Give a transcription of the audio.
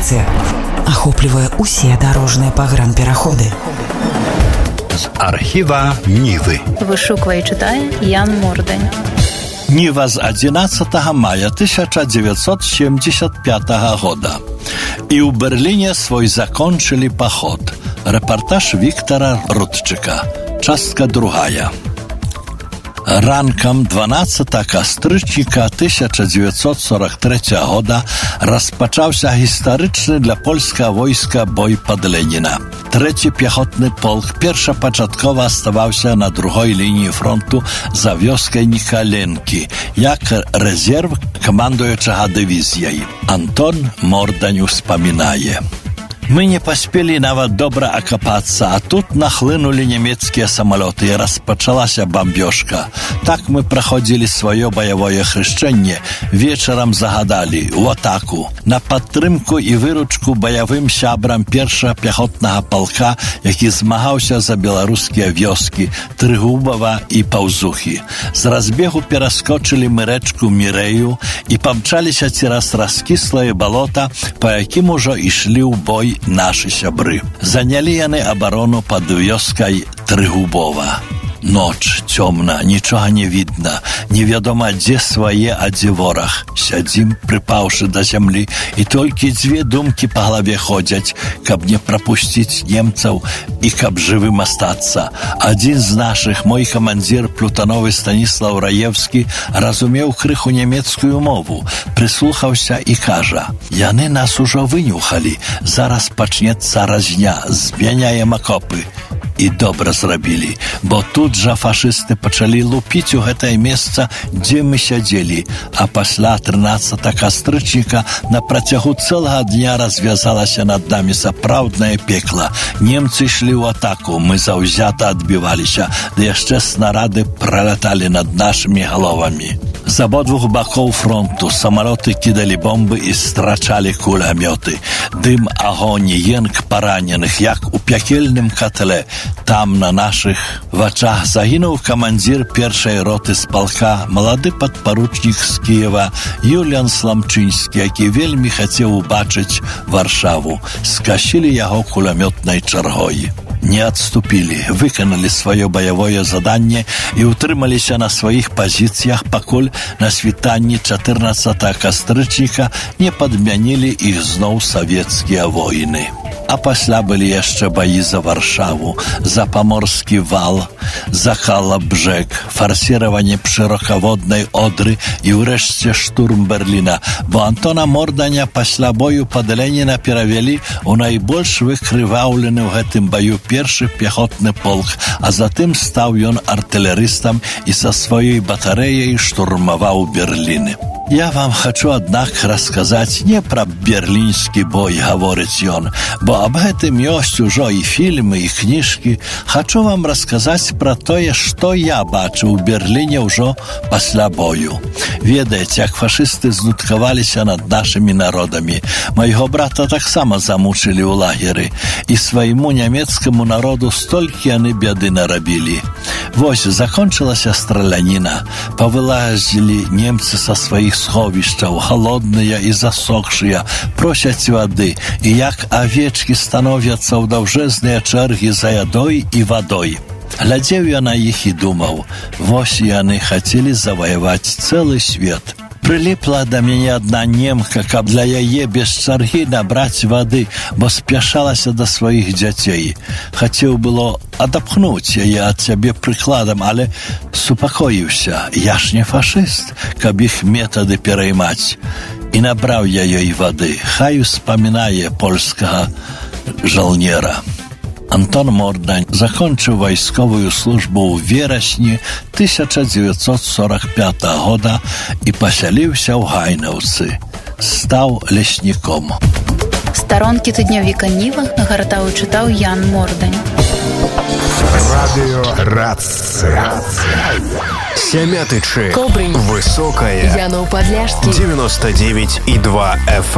Інфармацыя ахоплівае ўсе дарожныя пагранпераходы. З архіва Нівы. Вышуквае і чытае Ян Мордань. Ніва з 11 мая 1975 года. І ў Берліне свой закончили поход. Репортаж Віктора Рудчика. Частка 2. Ранком 12 кастрычніка 1943 года распачаўся гістарычны для польскага войска бой пад Леніна. Трэці пехотны полк першапачаткова аставаўся на другой лініі фронту за вёскай Нікаленкі, як рэзерв камандуючага дывізіяй. Антон Мордань успамінае. Мы не паспелі нават добра акапацца, а тут нахлынулі нямецкія самалёты і распачалася бамбёжка. Так мы праходзілі сваё баявое хрышчэнне, вечарам загадалі ў атаку на падтрымку і выручку баявым сябрам першага пехотнага палка, які змагаўся за беларускія вёскі Трыгубава і Паўзухі. З разбегу пераскочылі мы рэчку Мірэю і памчаліся цераз раскіслае балота, па якім ужо ішлі ў бой нашы сябры. Занялі яны абарону пад вёскай Трыгубова. Ноч, цёмна, нічога не відна, невядома, дзе свае, а дзе вораг. Сядзім, прыпаўшы да зямлі, і толькі дзве думкі па галаве ходзяць, каб не прапусціць немцаў і каб жывым астацца. Адзін з нашых, мой камандзір плутановы Станіслаў Раевскі, разумеў крыху нямецкую мову, прыслухаўся і кажа: «Яны нас ужо вынюхалі, зараз пачнецца разня, змяняем акопы». І добра зрабілі, бо тут жа фашысты пачалі лупіць у гэтае месца, дзе мы сядзелі, а пасля 13 кастрычніка на працягу цэлага дня развязалася над намі сапраўднае пекла. Немцы ішлі ў атаку, мы заўзята адбіваліся, ды яшчэ снарады праляталі над нашымі галовамі. З абодвух бакоў фронту самалёты кідалі бомбы і страчалі кулямёты. Дым, агонь, енк параненых, як у пякельным катле. Там на нашых вачах загінуў камандзір першай роты з палка, малады падпаручнік з Кіева Юліан Сламчынскі, які вельмі хацеў убачыць Варшаву. Скасілі яго кулямётнай чаргой. Не адступілі, выканалі сваё баявое заданне і ўтрымаліся на сваіх пазіцыях, пакуль на світанні 14 кастрычніка не падмянілі іх зноў савецкія воіны. А пасля былі яшчэ баі за Варшаву, за Паморскі вал, за Калабжэк, фарсіраванне шырокаводнай Одры і ўрэшце штурм Берліна, бо Антона Морданя пасля бою пад Леніна перавялі ў найбольш выкрываўлены ў гэтым баю першы пехотны полк, а затым стаў ён артылерыстам і са сваёй батарэяй штурмаваў Берлін. Я вам хочу, аднак, расказаць не пра берлінскі бой, гаворыць ён, бо аб гэтым ёсць ужо і фільмы, і кніжкі. Хачу вам расказаць пра тое, што я бачыў у Берліне ўжо пасля бою. Ведаеце, як фашысты знуткаваліся над нашымі народамі. Майго брата таксама замучылі ў лагеры, і свайму нямецкаму народу столькі яны бяды нарабілі. Вось, закончылася страляніна, павылазілі немцы са сваіх сховішчаў, халодныя і засохшыя, просяць вады, і як авечкі становяцца ў даўжэзныя чэргі за ядой і вадой. Глядзеў я на іх і думаў, вось яны хацелі заваяваць цэлы свет. Прыліпла да мяне адна немка, каб для яе без чаргі набраць вады, бо спяшалася да сваіх дзяцей. Хацеў было адапхнуць яе ад сябе прыкладам, але супакоіўся. Я ж не фашыст, каб іх метады пераймаць. І набраў я ёй вады. Хай успамінае польскага жалнера. Антон Мордань закончыў вайсковую службу ў верасні 1945 года і пасяліўся ў Гайнаўцы. Стаў лесніком. Старонкі тыднёвіка Ніва нагартаў і чытаў Ян Мордань. Радыё Рацыя. Сямятычы. Кобрынь. Высокая. Янов Падляшскі. 99,2 FM.